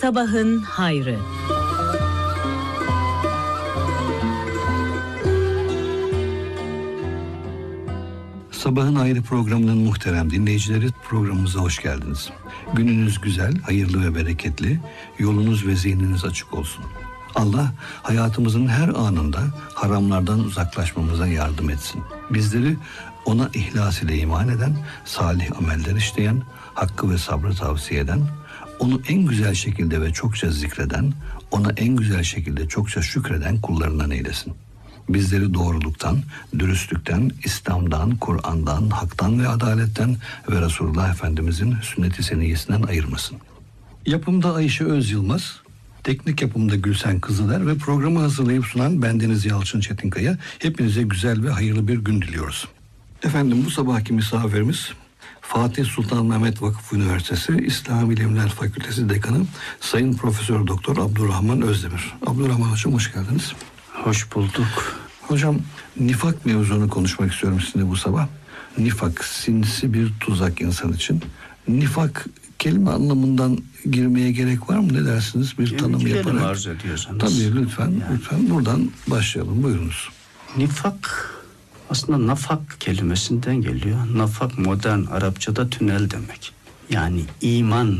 Sabahın hayrı. Sabahın Hayrı programının muhterem dinleyicileri, programımıza hoş geldiniz. Gününüz güzel, hayırlı ve bereketli, yolunuz ve zihniniz açık olsun. Allah hayatımızın her anında haramlardan uzaklaşmamıza yardım etsin. Bizleri ona ihlas ile iman eden, salih ameller işleyen, hakkı ve sabrı tavsiye eden, onu en güzel şekilde ve çokça zikreden, ona en güzel şekilde çokça şükreden kullarından eylesin. Bizleri doğruluktan, dürüstlükten, İslam'dan, Kur'an'dan, haktan ve adaletten ve Resulullah Efendimizin sünnet-i seniyyesinden ayırmasın. Yapımda Ayşe Özyılmaz, teknik yapımda Gülsen Kızıler ve programı hazırlayıp sunan bendeniz Yalçın Çetinkaya. Hepinize güzel ve hayırlı bir gün diliyoruz. Efendim, bu sabahki misafirimiz Fatih Sultan Mehmet Vakıf Üniversitesi İslam Bilimler Fakültesi Dekanı Sayın Profesör Doktor Abdurrahman Özdemir. Abdurrahman Hocam, hoş geldiniz. Hoş bulduk. Hocam, nifak mevzunu konuşmak istiyorum sizinle bu sabah. Nifak, sinsi bir tuzak insan için. Nifak kelime anlamından girmeye gerek var mı? Ne dersiniz? Bir tanım yaparak. Arz ediyorsanız. Tabii, lütfen. Lütfen buradan başlayalım. Buyurunuz. Nifak aslında nafak kelimesinden geliyor. Nafak modern Arapçada tünel demek. Yani iman